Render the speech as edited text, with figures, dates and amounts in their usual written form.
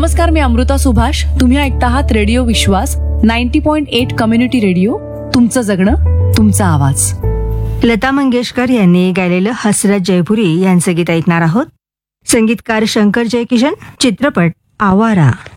नमस्कार, मी अमृता सुभाष. तुम्ही ऐकता आहात रेडिओ विश्वास 90.8 कम्युनिटी रेडिओ. तुमचं जगणं, तुमचा आवाज. लता मंगेशकर यांनी गायलेलं हसरत जयपुरी यांचं गीत ऐकणार आहोत. संगीतकार शंकर जयकिशन, चित्रपट आवारा.